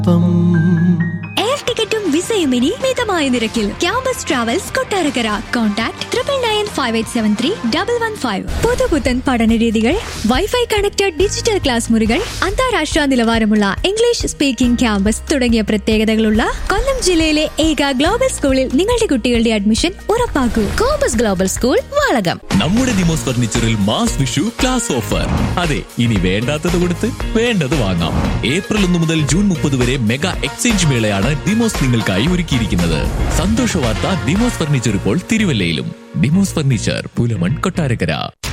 Air ടിക്കറ്റും വിസയും ഇനി മിതമായ നിരക്കിൽ. Campus travels Kottarakkara. കോൺടാക്ട് 9995831115. പുതുപുത്തൻ പഠനരീതികൾ, വൈഫൈ കണക്റ്റഡ് ഡിജിറ്റൽ ക്ലാസ് മുറികൾ, അന്താരാഷ്ട്ര നിലവാരമുള്ള ഇംഗ്ലീഷ് സ്പീക്കിംഗ് ക്യാമ്പസ് തുടങ്ങിയ പ്രത്യേകതകളുള്ള കൊല്ലം ജില്ലയിലെ ഏക ഗ്ലോബൽ സ്കൂളിൽ നിങ്ങളുടെ കുട്ടികളുടെ admission ഉറപ്പാക്കൂ. Compass global school, Valakom. നമ്മുടെ Demos ഫർണിച്ചറിൽ mass Vishu class offer. അതെ, ഇനി വേണ്ടാത്തത് കൊടുത്ത് വേണ്ടത് വാങ്ങാം. ഏപ്രിൽ 1 മുതൽ ജൂൺ 30 വരെ മെഗാ എക്സ്ചേഞ്ച് മേളയാണ് ഡിമോസ് നിങ്ങൾക്കായി ഒരുക്കിയിരിക്കുന്നത്. സന്തോഷ വാർത്ത, ഡിമോസ് ഫർണിച്ചർ ഇപ്പോൾ തിരുവല്ലയിലും. ഡിമോസ് ഫർണിച്ചർ, പുലമൺ, കൊട്ടാരക്കര.